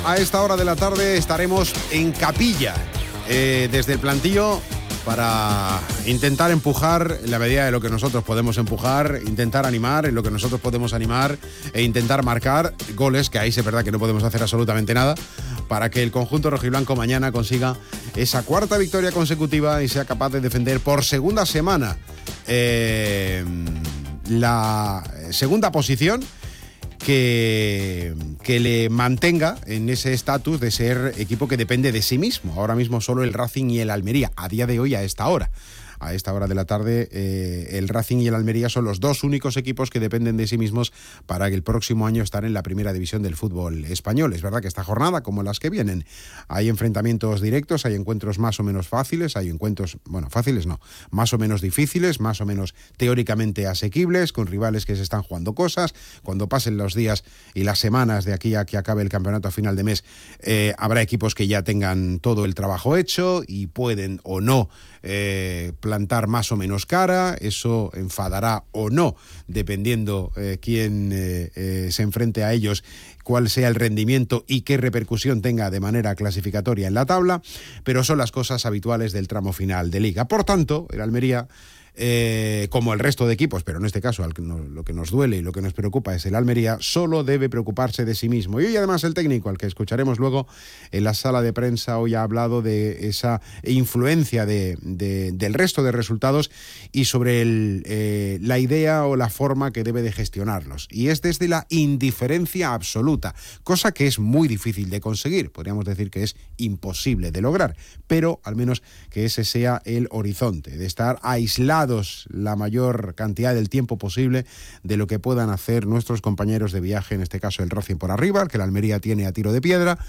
a esta hora de la tarde estaremos en Capilla, desde el plantillo, para intentar empujar en la medida de lo que nosotros podemos empujar, intentar animar en lo que nosotros podemos animar e intentar marcar goles, que ahí es verdad que no podemos hacer absolutamente nada, para que el conjunto rojiblanco mañana consiga esa cuarta victoria consecutiva y sea capaz de defender por segunda semana la segunda posición que le mantenga en ese estatus de ser equipo que depende de sí mismo. Ahora mismo solo el Racing y el Almería, a día de hoy, a esta hora de la tarde, el Racing y el Almería son los dos únicos equipos que dependen de sí mismos para el próximo año estar en la primera división del fútbol español. Es verdad que esta jornada, como las que vienen, hay enfrentamientos directos, hay encuentros más o menos fáciles, hay encuentros, bueno, fáciles no, más o menos difíciles, más o menos teóricamente asequibles, con rivales que se están jugando cosas. Cuando pasen los días y las semanas de aquí a que acabe el campeonato a final de mes, habrá equipos que ya tengan todo el trabajo hecho y pueden o no plantar más o menos cara. Eso enfadará o no, dependiendo quién se enfrente a ellos, cuál sea el rendimiento y qué repercusión tenga de manera clasificatoria en la tabla, pero son las cosas habituales del tramo final de Liga. Por tanto, el Almería, como el resto de equipos, pero en este caso lo que nos duele y lo que nos preocupa es el Almería, solo debe preocuparse de sí mismo. Y hoy además el técnico, al que escucharemos luego en la sala de prensa, hoy ha hablado de esa influencia del resto de resultados y sobre la idea o la forma que debe de gestionarlos. Y es desde la indiferencia absoluta, cosa que es muy difícil de conseguir, podríamos decir que es imposible de lograr, pero al menos que ese sea el horizonte, de estar aislados la mayor cantidad del tiempo posible de lo que puedan hacer nuestros compañeros de viaje, en este caso el Racing por arriba, el que la Almería tiene a tiro de piedra,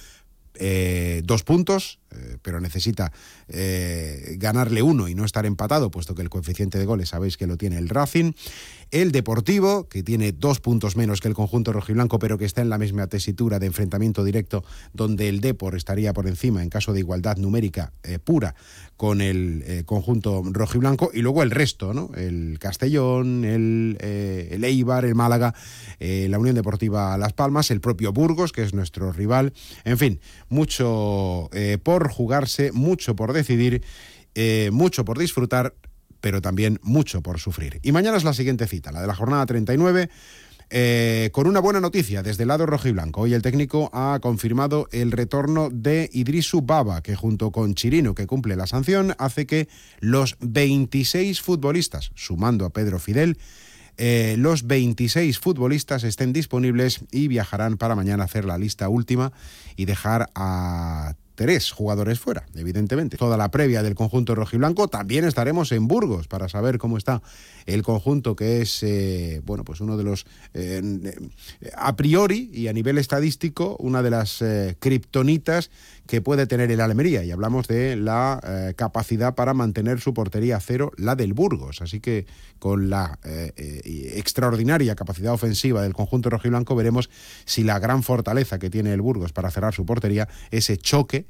2 puntos, pero necesita ganarle 1 y no estar empatado, puesto que el coeficiente de goles sabéis que lo tiene el Racing. El Deportivo, que tiene 2 puntos menos que el conjunto rojiblanco, pero que está en la misma tesitura de enfrentamiento directo, donde el Depor estaría por encima en caso de igualdad numérica pura con el conjunto rojiblanco. Y luego el resto, ¿no? El Castellón, el Eibar, el Málaga, la Unión Deportiva Las Palmas, el propio Burgos, que es nuestro rival. En fin, mucho por jugarse, mucho por decidir, mucho por disfrutar, pero también mucho por sufrir. Y mañana es la siguiente cita, la de la jornada 39, con una buena noticia desde el lado rojiblanco. Hoy el técnico ha confirmado el retorno de Idrisu Baba, que junto con Chirino, que cumple la sanción, hace que los 26 futbolistas, sumando a Pedro Fidel, los 26 futbolistas estén disponibles y viajarán para mañana a hacer la lista última y dejar a 3 jugadores fuera, evidentemente. Toda la previa del conjunto rojiblanco. También estaremos en Burgos para saber cómo está el conjunto, que es pues uno de los a priori y a nivel estadístico una de las kriptonitas que puede tener el Almería, y hablamos de la capacidad para mantener su portería a cero, la del Burgos. Así que con la extraordinaria capacidad ofensiva del conjunto rojiblanco veremos si la gran fortaleza que tiene el Burgos para cerrar su portería, ese choque,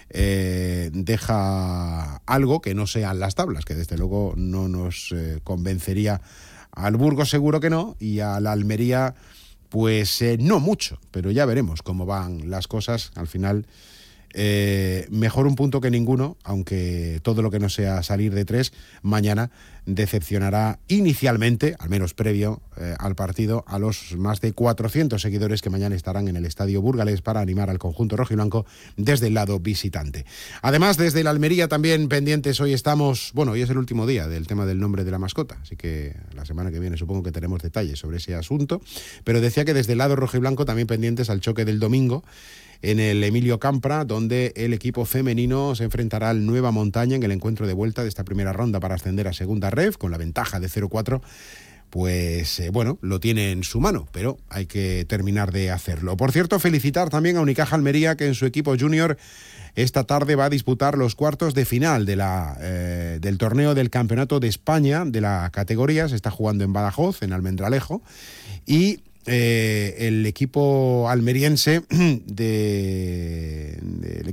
deja algo que no sean las tablas, que desde luego no nos convencería. Al Burgos seguro que no, y a la Almería pues no mucho, pero ya veremos cómo van las cosas. Al final mejor un punto que ninguno, aunque todo lo que no sea salir de 3 mañana decepcionará inicialmente, al menos previo al partido, a los más de 400 seguidores que mañana estarán en el estadio burgalés para animar al conjunto rojiblanco desde el lado visitante. Además, desde la Almería también pendientes, hoy es el último día del tema del nombre de la mascota, así que la semana que viene supongo que tenemos detalles sobre ese asunto, pero decía que desde el lado rojiblanco también pendientes al choque del domingo en el Emilio Campra, donde el equipo femenino se enfrentará al Nueva Montaña en el encuentro de vuelta de esta primera ronda para ascender a segunda ref, con la ventaja de 0-4. Pues lo tiene en su mano, pero hay que terminar de hacerlo. Por cierto, felicitar también a Unicaja Almería, que en su equipo junior esta tarde va a disputar los cuartos de final del torneo del Campeonato de España de la categoría. Se está jugando en Badajoz, en Almendralejo, y el equipo almeriense del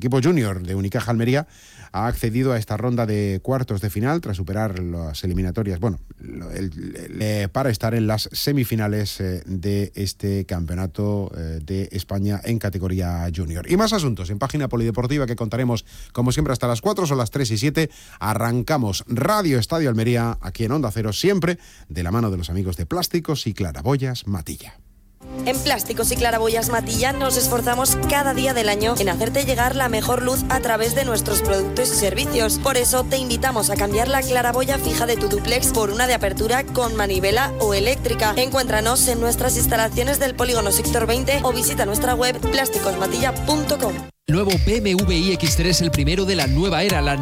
equipo junior de Unicaja Almería ha accedido a esta ronda de cuartos de final tras superar las eliminatorias, para estar en las semifinales de este campeonato de España en categoría junior. Y más asuntos en Página Polideportiva que contaremos como siempre hasta las 4, son las 3 y 7. Arrancamos Radio Estadio Almería aquí en Onda Cero, siempre de la mano de los amigos de Plásticos y Claraboyas Matilla. En Plásticos y Claraboyas Matilla nos esforzamos cada día del año en hacerte llegar la mejor luz a través de nuestros productos y servicios. Por eso te invitamos a cambiar la claraboya fija de tu dúplex por una de apertura con manivela o eléctrica. Encuéntranos en nuestras instalaciones del Polígono Sector 20 o visita nuestra web plásticosmatilla.com. Nuevo BMW iX3, el primero de la nueva era, la